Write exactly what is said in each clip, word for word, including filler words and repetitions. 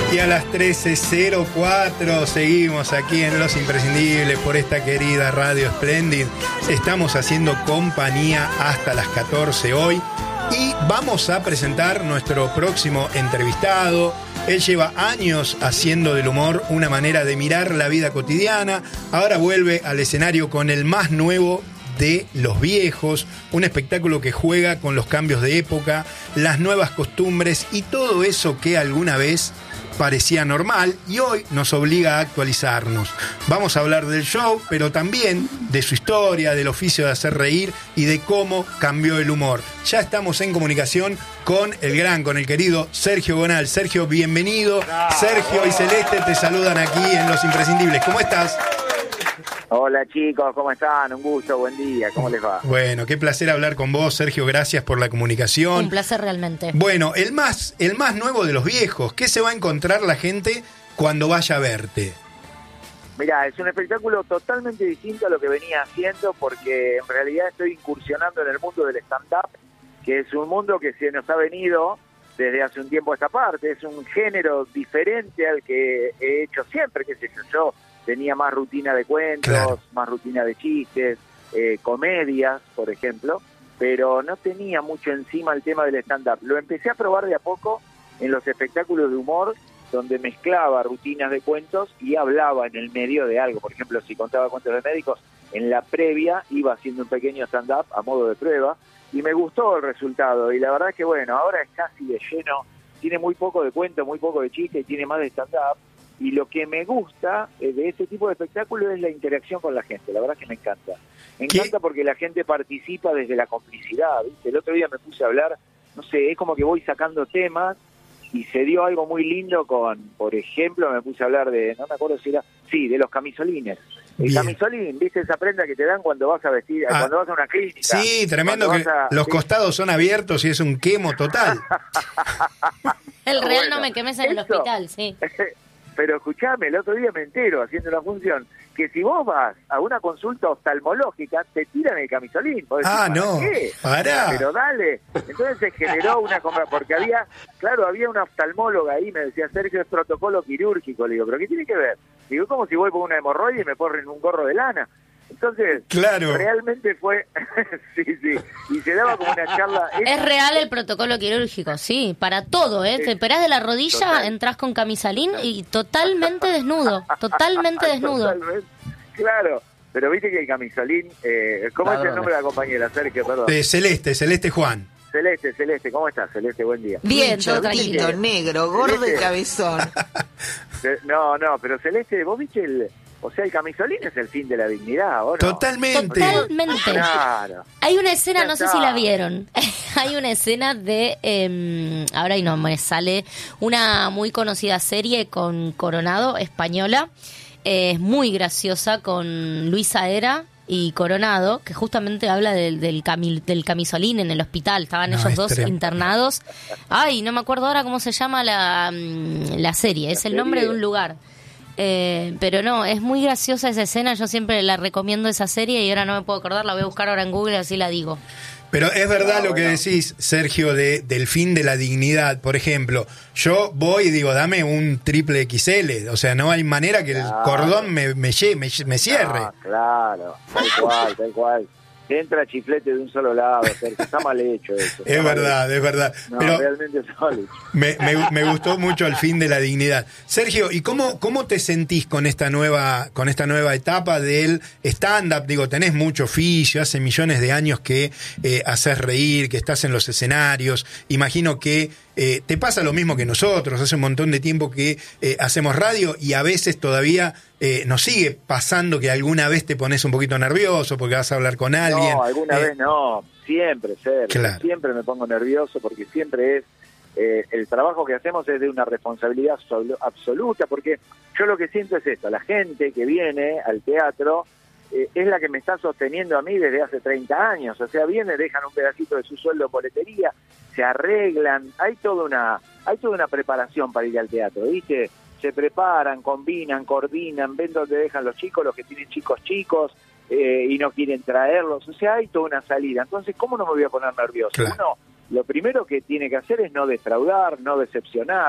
Y a las trece cero cuatro seguimos aquí en Los Imprescindibles por esta querida Radio Splendid. Estamos haciendo compañía hasta las catorce hoy y vamos a presentar nuestro próximo entrevistado. Él lleva años haciendo del humor una manera de mirar la vida cotidiana. Ahora vuelve al escenario con el más nuevo de Los Viejos, un espectáculo que juega con los cambios de época, las nuevas costumbres y todo eso que alguna vez parecía normal y hoy nos obliga a actualizarnos. Vamos a hablar del show, pero también de su historia, del oficio de hacer reír y de cómo cambió el humor. Ya estamos en comunicación con el gran, con el querido Sergio Gonal. Sergio, bienvenido. Sergio y Celeste te saludan aquí en Los Imprescindibles. ¿Cómo estás? Hola chicos, ¿cómo están? Un gusto, buen día, ¿cómo les va? Bueno, qué placer hablar con vos, Sergio, gracias por la comunicación. Un placer realmente. Bueno, el más, el más nuevo de Los Viejos, ¿qué se va a encontrar la gente cuando vaya a verte? Mirá, es un espectáculo totalmente distinto a lo que venía haciendo porque en realidad estoy incursionando en el mundo del stand-up, que es un mundo que se nos ha venido desde hace un tiempo a esta parte, es un género diferente al que he hecho siempre, qué sé yo, yo tenía más rutina de cuentos, claro, más rutina de chistes, eh, comedias, por ejemplo, pero no tenía mucho encima el tema del stand-up. Lo empecé a probar de a poco en los espectáculos de humor, donde mezclaba rutinas de cuentos y hablaba en el medio de algo. Por ejemplo, si contaba cuentos de médicos, en la previa iba haciendo un pequeño stand-up a modo de prueba, y me gustó el resultado. Y la verdad es que, bueno, ahora es casi de lleno, tiene muy poco de cuento, muy poco de chiste y tiene más de stand-up. Y lo que me gusta eh, de este tipo de espectáculo es la interacción con la gente. La verdad es que me encanta. Me encanta ¿Qué? Porque la gente participa desde la complicidad, ¿viste? El otro día me puse a hablar, no sé, es como que voy sacando temas y se dio algo muy lindo con, por ejemplo, me puse a hablar de, no me acuerdo si era, sí, de los camisolines. El Bien. Camisolín, ¿viste esa prenda que te dan cuando vas a vestir, ah, cuando vas a una clínica? Sí, tremendo, que a, los ¿sí? costados son abiertos y es un quemo total. El real bueno, no me quemes en el eso, hospital, sí. Pero escuchame, el otro día me entero, haciendo una función, que si vos vas a una consulta oftalmológica, te tiran el camisolín. Vos decís, ah, ¿para no, qué? Pará. Pero dale. Entonces se generó una compra, porque había, claro, había una oftalmóloga ahí, me decía, Sergio, es protocolo quirúrgico. Le digo, ¿pero qué tiene que ver? Digo, como si voy por una hemorroide y me ponen un gorro de lana. Entonces, claro, realmente fue, sí, sí, y se daba como una charla. Es real el protocolo quirúrgico, sí, para todo, ¿eh? Te operás de la rodilla, total, entras con camisalín y totalmente desnudo, totalmente desnudo. Totalmente. Claro, pero viste que el camisolín, eh, ¿cómo Perdón. es el nombre de la compañera, Sergio? Perdón. De Celeste, Celeste Juan. Celeste, Celeste, ¿cómo estás, Celeste? Buen día. Bien, todo tranquilo, negro, gordo y cabezón. No, no, pero Celeste, ¿vos viste el...? O sea, el camisolín es el fin de la dignidad, ¿o no? Totalmente. Totalmente. Claro. Hay una escena, no sé si la vieron, hay una escena de, eh, ahora y no me sale, una muy conocida serie con Coronado, española, eh, es muy graciosa, con Luisa Era y Coronado, que justamente habla del, del, camil, del camisolín en el hospital. Estaban no, ellos dos tremendo. internados. Ay, no me acuerdo ahora cómo se llama la, la serie, es la el serie. nombre de un lugar. Eh, pero no, es muy graciosa esa escena, yo siempre la recomiendo esa serie y ahora no me puedo acordar, la voy a buscar ahora en Google, así la digo. Pero es verdad no, lo que bueno. decís, Sergio, de, del fin de la dignidad. Por ejemplo, yo voy y digo, dame un triple equis ele, o sea, no hay manera que claro. el cordón me, me, me, me cierre. No, claro, tal cual, tal cual. Entra chiflete de un solo lado, Sergio, está mal hecho eso. Es verdad, es verdad. No, pero realmente está mal hecho. Me, me, me gustó mucho el fin de la dignidad. Sergio, ¿y cómo, cómo te sentís con esta nueva, con esta nueva etapa del stand-up? Digo, tenés mucho oficio, hace millones de años que eh, haces reír, que estás en los escenarios. Imagino que eh, te pasa lo mismo que nosotros, hace un montón de tiempo que eh, hacemos radio y a veces todavía eh, nos sigue pasando que alguna vez te pones un poquito nervioso porque vas a hablar con alguien. No, alguna eh, vez no, siempre, Sergio, claro. siempre me pongo nervioso porque siempre es, eh, el trabajo que hacemos es de una responsabilidad absoluta, porque yo lo que siento es esto, la gente que viene al teatro eh, es la que me está sosteniendo a mí desde hace treinta años, o sea, viene, dejan un pedacito de su sueldo en boletería, se arreglan, hay toda una, hay toda una preparación para ir al teatro, ¿viste? Se preparan, combinan, coordinan, ven dónde dejan los chicos, los que tienen chicos chicos, eh, y no quieren traerlos, o sea, hay toda una salida. Entonces, ¿cómo no me voy a poner nervioso? Claro. Uno, lo primero que tiene que hacer es no defraudar, no decepcionar,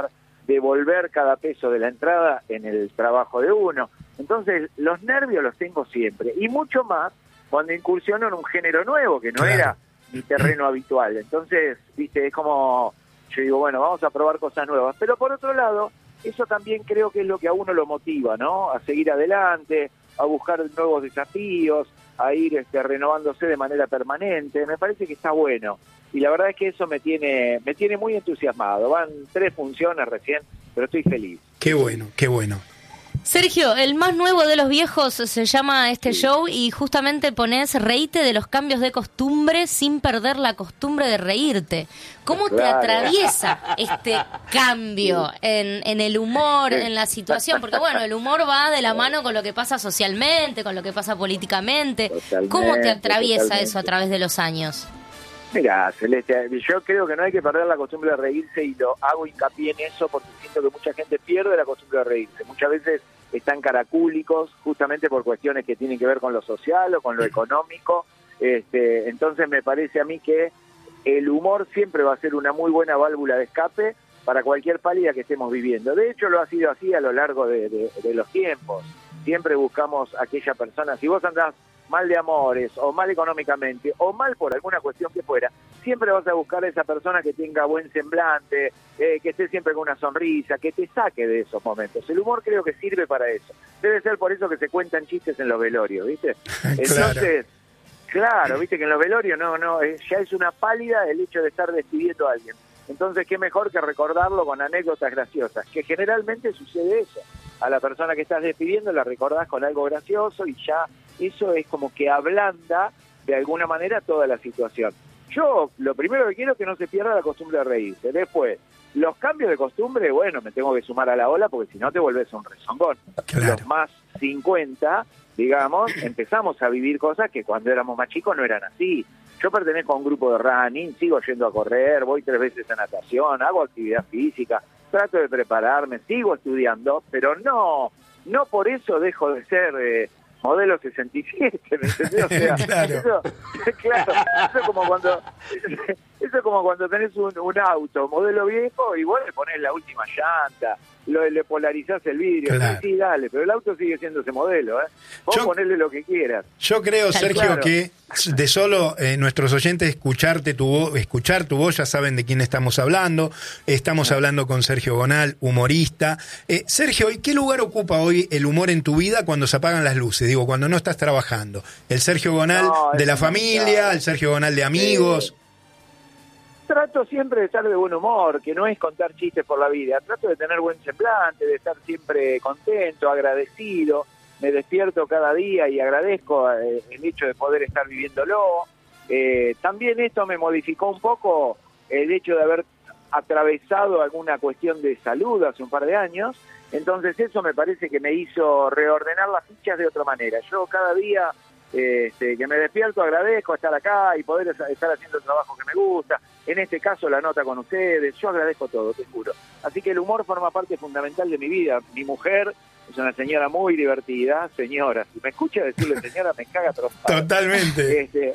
devolver cada peso de la entrada en el trabajo de uno. Entonces, los nervios los tengo siempre, y mucho más cuando incursiono en un género nuevo, que no claro. era mi terreno habitual. Entonces, viste, es como, yo digo, bueno, vamos a probar cosas nuevas. Pero por otro lado, eso también creo que es lo que a uno lo motiva, ¿no? A seguir adelante, a buscar nuevos desafíos, a ir este, renovándose de manera permanente. Me parece que está bueno. Y la verdad es que eso me tiene me tiene muy entusiasmado. Van tres funciones recién, pero estoy feliz. Qué bueno, qué bueno. Sergio, el más nuevo de los viejos se llama este sí. show, y justamente pones reíte de los cambios de costumbre sin perder la costumbre de reírte. ¿Cómo claro. te atraviesa este cambio en, en el humor, en la situación? Porque bueno, el humor va de la mano con lo que pasa socialmente, con lo que pasa políticamente. Totalmente, ¿Cómo te atraviesa totalmente. eso a través de los años? Mira, Celeste, yo creo que no hay que perder la costumbre de reírse, y lo hago hincapié en eso porque siento que mucha gente pierde la costumbre de reírse. Muchas veces están caracúlicos justamente por cuestiones que tienen que ver con lo social o con lo económico. Este, entonces me parece a mí que el humor siempre va a ser una muy buena válvula de escape para cualquier pálida que estemos viviendo. De hecho, lo ha sido así a lo largo de, de, de los tiempos. Siempre buscamos a aquella persona. Si vos andás mal de amores, o mal económicamente, o mal por alguna cuestión que fuera, siempre vas a buscar a esa persona que tenga buen semblante, eh, que esté siempre con una sonrisa, que te saque de esos momentos. El humor creo que sirve para eso. Debe ser por eso que se cuentan chistes en los velorios, ¿viste? Entonces, claro, claro viste que en los velorios no, no, ya es una pálida el hecho de estar despidiendo a alguien. Entonces, qué mejor que recordarlo con anécdotas graciosas, que generalmente sucede eso. A la persona que estás despidiendo la recordás con algo gracioso y ya eso es como que ablanda de alguna manera toda la situación. Yo lo primero que quiero es que no se pierda la costumbre de reírse. Después, los cambios de costumbre, bueno, me tengo que sumar a la ola porque si no te volvés un rezongón. Claro. Los más cincuenta, digamos, empezamos a vivir cosas que cuando éramos más chicos no eran así. Yo pertenezco a un grupo de running, sigo yendo a correr, voy tres veces a natación, hago actividad física, trato de prepararme, sigo estudiando, pero no, no por eso dejo de ser eh, modelo sesenta y siete, ¿me entendés? O sea, claro. Eso, claro, eso es como cuando, eso es como cuando tenés un, un auto, modelo viejo, y vos le ponés la última llanta, lo, le polarizás el vidrio, claro. sí, dale, pero el auto sigue siendo ese modelo, ¿eh? Vos yo, ponele lo que quieras. Yo creo, Sergio, claro. que de solo eh, nuestros oyentes escucharte tu voz, escuchar tu voz, ya saben de quién estamos hablando. Estamos hablando con Sergio Gonal, humorista. Eh, Sergio, ¿y qué lugar ocupa hoy el humor en tu vida cuando se apagan las luces? Digo, cuando no estás trabajando. El Sergio Gonal no, de la familia, el Sergio Gonal de amigos. Sí. Trato siempre de estar de buen humor, que no es contar chistes por la vida. Trato de tener buen semblante, de estar siempre contento, agradecido. Me despierto cada día y agradezco eh, el hecho de poder estar viviéndolo. Eh, también esto me modificó un poco el hecho de haber atravesado alguna cuestión de salud hace un par de años. Entonces eso me parece que me hizo reordenar las fichas de otra manera. Yo cada día eh, este, que me despierto agradezco estar acá y poder estar haciendo el trabajo que me gusta. En este caso la nota con ustedes, yo agradezco todo, te juro. Así que el humor forma parte fundamental de mi vida. Mi mujer es una señora muy divertida, señora. Si me escucha decirle señora, me caga trompada. Totalmente. Este...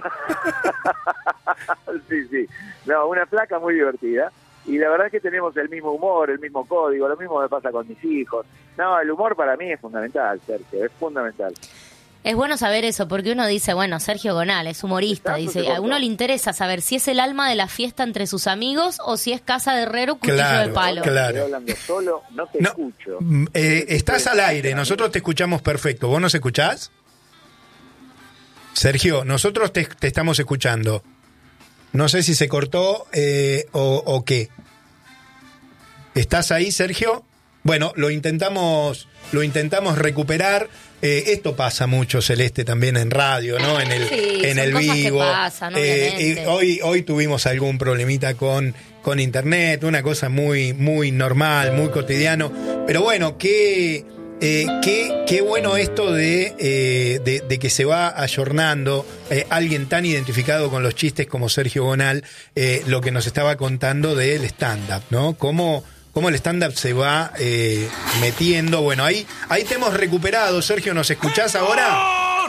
sí, sí. No, una flaca muy divertida. Y la verdad es que tenemos el mismo humor, el mismo código, lo mismo me pasa con mis hijos. No, el humor para mí es fundamental, Sergio, es fundamental. Es bueno saber eso, porque uno dice, bueno, Sergio Gonal es humorista, dice, a uno le interesa saber si es el alma de la fiesta entre sus amigos o si es casa de herrero, cuchillo claro, de palo. Claro. Estoy hablando solo, no te no, escucho. Eh, estás al aire, nosotros te escuchamos perfecto. ¿Vos nos escuchás? Sergio, nosotros te, te estamos escuchando. No sé si se cortó eh, o, o qué. ¿Estás ahí, Sergio? Bueno, lo intentamos, lo intentamos recuperar. Eh, esto pasa mucho, Celeste, también en radio, ¿no? En el, sí, en el vivo. Que pasan, eh, eh, hoy, hoy tuvimos algún problemita con, con internet, una cosa muy, muy normal, muy cotidiano. Pero bueno, qué, eh, qué, qué bueno esto de, eh, de, de que se va ayornando eh, alguien tan identificado con los chistes como Sergio Gonal, eh, lo que nos estaba contando del stand-up, ¿no? Cómo cómo el stand-up se va eh, metiendo. Bueno, ahí ahí te hemos recuperado, Sergio, ¿nos escuchás ahora? Sí,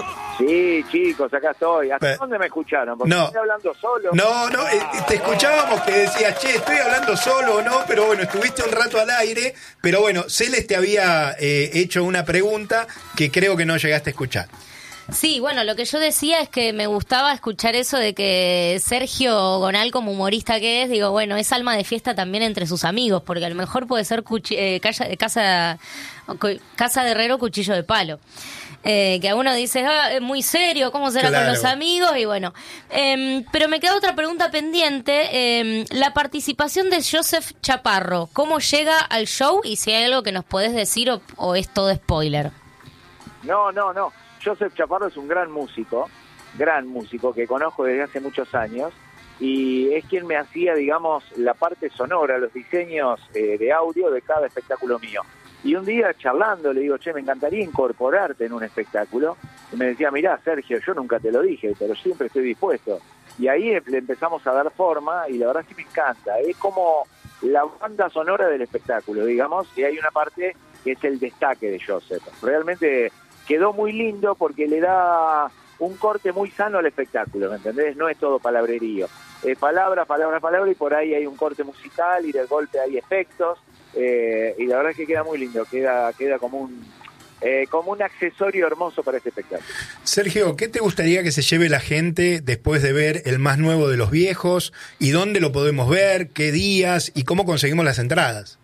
Sí, chicos, acá estoy. ¿Hasta Pero, dónde me escucharon? Porque no. estoy hablando solo. No, no, eh, te escuchábamos que decías, che, estoy hablando solo o no, pero bueno, estuviste un rato al aire, pero bueno, Celes te había eh, hecho una pregunta que creo que no llegaste a escuchar. Sí, bueno, lo que yo decía es que me gustaba escuchar eso de que Sergio Gonal, como humorista que es, digo, bueno, es alma de fiesta también entre sus amigos, porque a lo mejor puede ser cuchi- eh, casa, casa, casa de herrero, cuchillo de palo. Eh, que a uno dice, ah, es muy serio, ¿cómo será Claro. con los amigos? Y bueno, eh, pero me queda otra pregunta pendiente, eh, la participación de Joseph Chaparro, ¿cómo llega al show? Y si hay algo que nos podés decir o, o es todo spoiler. No, no, no. Joseph Chaparro es un gran músico, gran músico que conozco desde hace muchos años y es quien me hacía, digamos, la parte sonora, los diseños eh, de audio de cada espectáculo mío. Y un día charlando le digo, che, me encantaría incorporarte en un espectáculo. Y me decía, mirá, Sergio, yo nunca te lo dije, pero siempre estoy dispuesto. Y ahí le empezamos a dar forma y la verdad es que me encanta. Es como la banda sonora del espectáculo, digamos, y hay una parte que es el destaque de Joseph. Realmente quedó muy lindo porque le da un corte muy sano al espectáculo, ¿me entendés? No es todo palabrerío. Eh, palabra, palabra, palabra, y por ahí hay un corte musical y de golpe hay efectos. Eh, y la verdad es que queda muy lindo, queda queda como un eh, como un accesorio hermoso para este espectáculo. Sergio, ¿qué te gustaría que se lleve la gente después de ver el más nuevo de los viejos? ¿Y dónde lo podemos ver? ¿Qué días? ¿Y cómo conseguimos las entradas?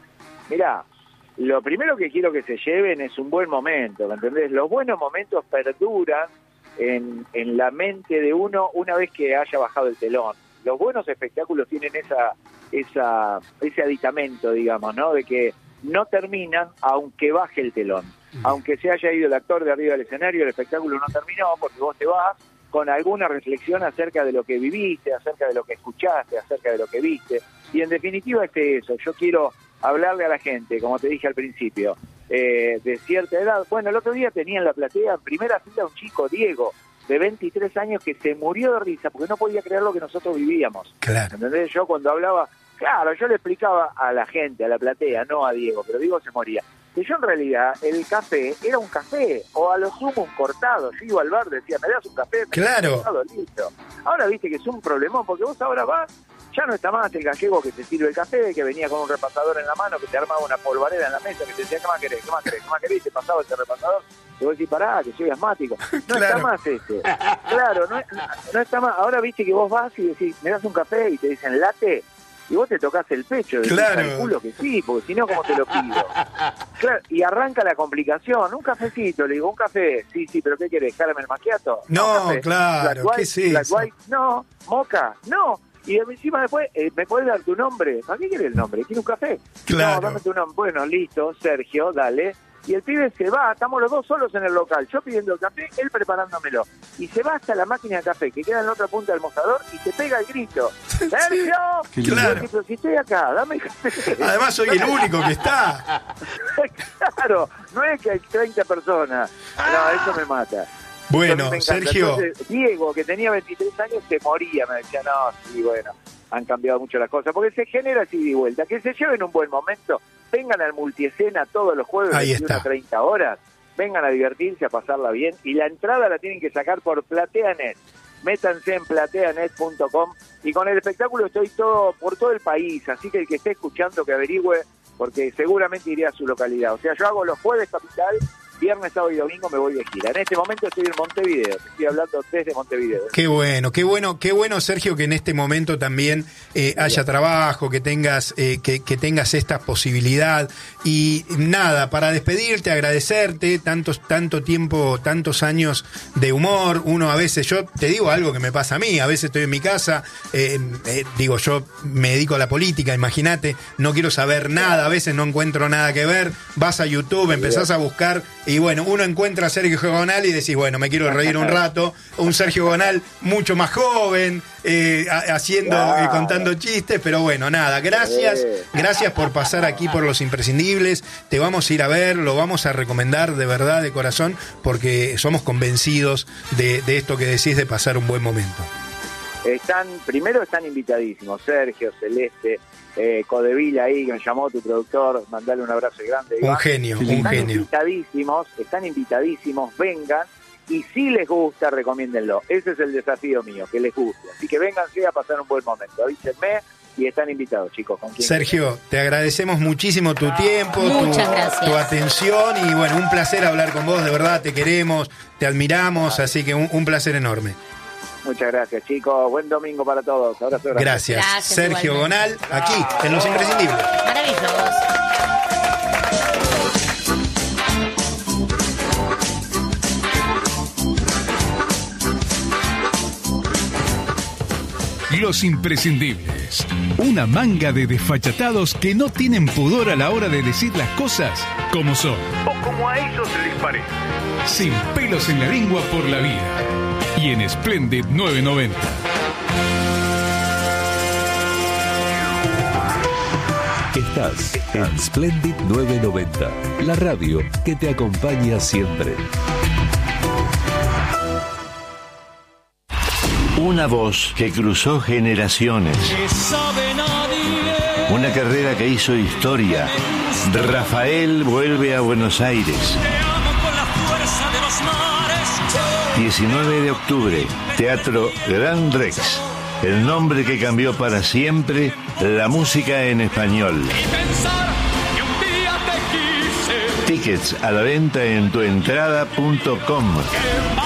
Mirá, lo primero que quiero que se lleven es un buen momento, ¿me entendés? Los buenos momentos perduran en, en la mente de uno una vez que haya bajado el telón. Los buenos espectáculos tienen esa, esa, ese aditamento, digamos, ¿no? De que no terminan aunque baje el telón. Aunque se haya ido el actor de arriba del escenario, el espectáculo no terminó porque vos te vas con alguna reflexión acerca de lo que viviste, acerca de lo que escuchaste, acerca de lo que viste. Y en definitiva es eso. Yo quiero hablarle a la gente, como te dije al principio, eh, de cierta edad. Bueno, el otro día tenía en la platea, en primera fila, un chico, Diego, de veintitrés años, que se murió de risa porque no podía creer lo que nosotros vivíamos. Claro. ¿Entendés? Yo cuando hablaba, claro, yo le explicaba a la gente, a la platea, no a Diego, pero Diego se moría. Que yo en realidad, el café era un café, o a lo sumo un cortado. Yo iba al bar, decía, me das un café, me Claro. das un cortado, listo. Ahora viste que es un problemón, porque vos ahora vas, ya no está más el gallego que te sirve el café, que venía con un repasador en la mano, que te armaba una polvareda en la mesa, que te decía, ¿qué más querés? ¿Qué más querés? ¿Qué más querés? Y te pasaba ese repasador. Y vos decís, pará, que soy asmático. No Claro. está más ese. Claro, no, no está más. Ahora viste que vos vas y decís, me das un café y te dicen late, y vos te tocás el pecho, decís, Claro. calculo que sí, porque si no, ¿cómo te lo pido? Claro, y arranca la complicación. Un cafecito, le digo, un café. Sí, sí, pero ¿qué querés? ¿Caramel macchiato? No, café. claro, Black ¿qué white, es Black eso? white, no. Moca, no. Y encima después, eh, ¿me podés dar tu nombre? ¿Para qué querés el nombre? ¿Quiere un café? Claro. No, dame tu nombre. Bueno, listo, Sergio, dale. Y el pibe se va, estamos los dos solos en el local, yo pidiendo el café, él preparándomelo. Y se va hasta la máquina de café, que queda en la otra punta del mostrador, y te pega el grito. ¡Sergio! Claro. Pero si estoy acá, dame el café. Además soy el único que está. Claro, no es que hay treinta personas. No, eso me mata. Bueno, Entonces me encanta. Sergio. Entonces, Diego, que tenía veintitrés años, se moría. Me decía, no, sí, bueno, han cambiado mucho las cosas. Porque se genera así de vuelta. Que se lleven un buen momento. Vengan al multiescena todos los jueves, Ahí veintiuna a está. treinta horas. Vengan a divertirse, a pasarla bien. Y la entrada la tienen que sacar por PlateaNet. Métanse en plateanet punto com. Y con el espectáculo estoy todo por todo el país. Así que el que esté escuchando que averigüe, porque seguramente iré a su localidad. O sea, yo hago los jueves capital, viernes, sábado y domingo me voy de gira. En este momento estoy en Montevideo, estoy hablando desde Montevideo. Qué bueno, qué bueno, qué bueno, Sergio, que en este momento también eh, haya trabajo, que tengas, eh, que, que tengas esta posibilidad. Y nada, para despedirte, agradecerte tantos, tanto tiempo, tantos años de humor. Uno a veces, yo te digo algo que me pasa a mí, a veces estoy en mi casa, eh, eh, digo, yo me dedico a la política, imagínate, no quiero saber nada, a veces no encuentro nada que ver, vas a YouTube, empezás a buscar. Y bueno, uno encuentra a Sergio Gonal y decís, bueno, me quiero reír un rato. Un Sergio Gonal mucho más joven, eh, haciendo, Claro. eh, contando chistes, pero bueno, nada, gracias. Sí. Gracias por pasar aquí por Los Imprescindibles. Te vamos a ir a ver, lo vamos a recomendar de verdad, de corazón, porque somos convencidos de, de esto que decís, de pasar un buen momento. Están, primero están invitadísimos, Sergio, Celeste, eh, Codevila ahí, que me llamó tu productor, mandale un abrazo grande. Un Iván. genio, un Están genio. invitadísimos, están invitadísimos, vengan. y si les gusta, recomiéndenlo. Ese es el desafío mío, que les guste. Así que vénganse a pasar un buen momento. Avísenme y están invitados, chicos. ¿Con quién? Sergio, te agradecemos muchísimo tu tiempo, tu, tu atención y bueno, un placer hablar con vos, de verdad, te queremos, te admiramos, así que un, un placer enorme. Muchas gracias, chicos. Buen domingo para todos. Abrazo. Gracias. Gracias. Sergio igualmente. Gonal, aquí en Los Imprescindibles. Maravilloso. Los Imprescindibles. Una manga de desfachatados que no tienen pudor a la hora de decir las cosas como son. O como a ellos les parece. Sin pelos en la lengua por la vida. Y en Splendid novecientos noventa. Estás en Splendid novecientos noventa, la radio que te acompaña siempre. Una voz que cruzó generaciones. Una carrera que hizo historia. Rafael vuelve a Buenos Aires. diecinueve de octubre, Teatro Gran Rex. El nombre que cambió para siempre la música en español. Tickets a la venta en tuentrada punto com.